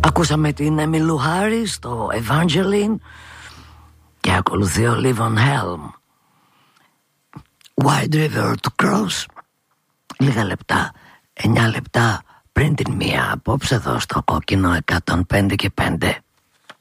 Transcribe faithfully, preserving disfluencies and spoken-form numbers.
Ακούσαμε την Emmylou Harris στο Evangeline και ακολουθεί ο Levon Helm, Wide River to Cross. Λίγα λεπτά, εννιά λεπτά πριν την μία, απόψε εδώ στο Κόκκινο εκατόν πέντε και πέντε.